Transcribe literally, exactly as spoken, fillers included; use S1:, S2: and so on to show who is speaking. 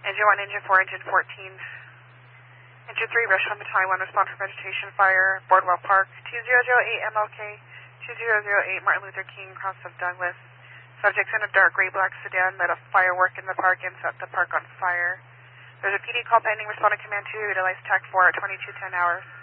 S1: Engine one, Engine four, Engine fourteen. Engine three, Rushland Battalion one, respond for vegetation fire, Boardwell Park, two zero zero eight M L K, two zero zero eight Martin Luther King, cross of Douglas. Subjects in a dark gray-black sedan lit a firework in the park and set the park on fire. There's a P D call pending, respond to command two, utilize TAC four at twenty-two ten hours.